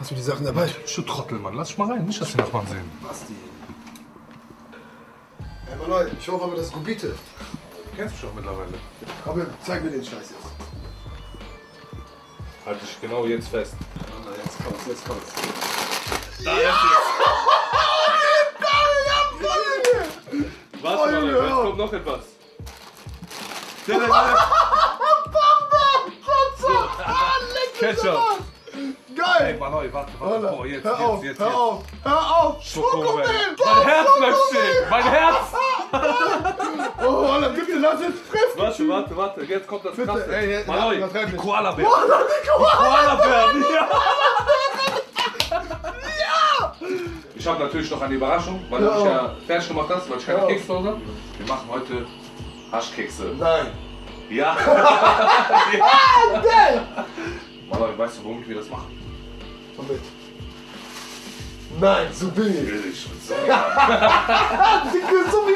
Hast du die Sachen dabei? Du Trottel, Mann. Lass dich mal rein. Nicht, dass die Nachbarn sehen. Basti. Hey, Mann, ich hoffe aber, das ist Gubite. Du kennst mich doch mittlerweile. Aber zeig mir den Scheiß jetzt. Halt dich genau jetzt fest. Jetzt kommt's. Da ist es. Warte mal, jetzt kommt noch etwas. Ketchup. Geil! Ey, Manoi, warte. Oh, jetzt. Hör auf! Schokomel. Mein Herz bleibt stehen. Mein Herz. Oh, Alter, bitte lass jetzt fressen! Warte. Jetzt kommt das Bitte, Krasse. ey, Manoi, übertreib die nicht. Koala-Bären. Koala-Bären, ja. Ich habe natürlich noch eine Überraschung, weil du mich ja fertig gemacht hast, weil ich keine Kekse zu Hause habe. Wir machen heute Haschkekse. Nein! Ja. Geil! Manoi, weißt du, womit wir das machen? Womit? Nein, so billig! Billig. So wie